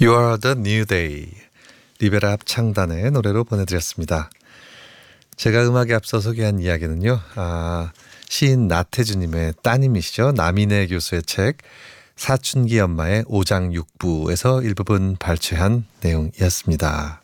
You are the new day. 리베라 합창단의 노래로 보내드렸습니다. 제가 음악에 앞서 소개한 이야기는요. 시인 나태주님의 따님이시죠. 남인혜 교수의 책 사춘기 엄마의 오장육부에서 일부분 발췌한 내용이었습니다.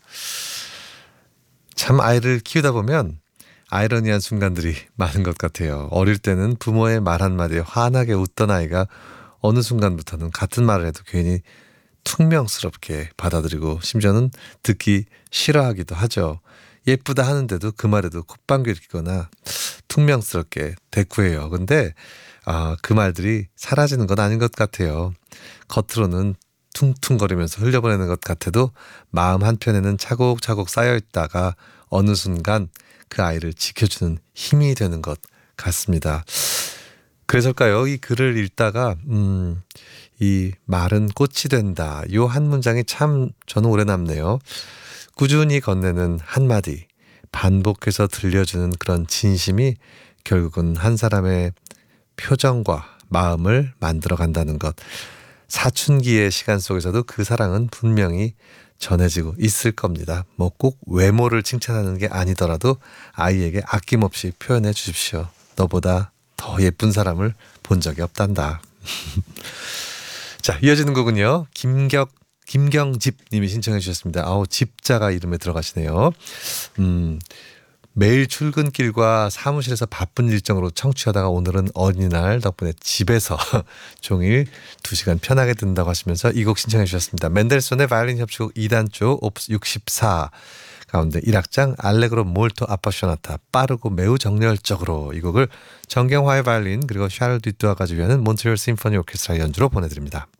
참 아이를 키우다 보면 아이러니한 순간들이 많은 것 같아요. 어릴 때는 부모의 말 한마디에 환하게 웃던 아이가 어느 순간부터는 같은 말을 해도 괜히 퉁명스럽게 받아들이고 심지어는 듣기 싫어하기도 하죠. 예쁘다 하는데도 그 말에도 콧방귀를 뀌거나 퉁명스럽게 대꾸해요. 근데 그 말들이 사라지는 건 아닌 것 같아요. 겉으로는 퉁퉁거리면서 흘려보내는 것 같아도 마음 한편에는 차곡차곡 쌓여있다가 어느 순간 그 아이를 지켜주는 힘이 되는 것 같습니다. 그래서일까요? 이 글을 읽다가 이 말은 꽃이 된다. 요 한 문장이 참 저는 오래 남네요. 꾸준히 건네는 한마디, 반복해서 들려주는 그런 진심이 결국은 한 사람의 표정과 마음을 만들어 간다는 것. 사춘기의 시간 속에서도 그 사랑은 분명히 전해지고 있을 겁니다. 뭐 꼭 외모를 칭찬하는 게 아니더라도 아이에게 아낌없이 표현해 주십시오. 너보다 더 예쁜 사람을 본 적이 없단다. 자, 이어지는 곡은요. 김경집 님이 신청해 주셨습니다. 집자가 이름에 들어가시네요. 매일 출근길과 사무실에서 바쁜 일정으로 청취하다가 오늘은 어린이날 덕분에 집에서 종일 2시간 편하게 듣는다고 하시면서 이 곡 신청해 주셨습니다. 맨델손의 바이올린 협주곡 2단조 오프스 64 가운데 1악장 알레그로 몰토 아파쇼나타 빠르고 매우 정열적으로 이 곡을 정경화의 바이올린 그리고 샤를 뒷두아까지 위하는 몬트리올 심포니 오케스트라 연주로 보내드립니다.